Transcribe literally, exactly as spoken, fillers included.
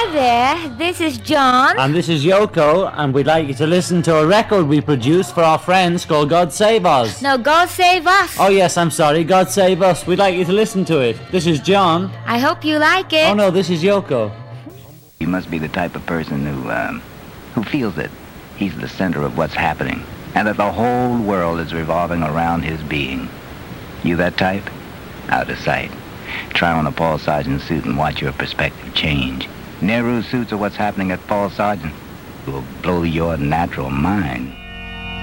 Hi there, this is John. And this is Yoko, and we'd like you to listen to a record we produced for our friends called God Save Us. No, God Save Us. Oh yes, I'm sorry, God Save Us. We'd like you to listen to it. This is John. I hope you like it. Oh no, this is Yoko. You must be the type of person who, um, who feels that he's the center of what's happening, and that the whole world is revolving around his being. You that type? Out of sight. Try on a Paul Sargent suit and watch your perspective change. Nehru suits are what's happening at Paul Sargent. It will blow your natural mind.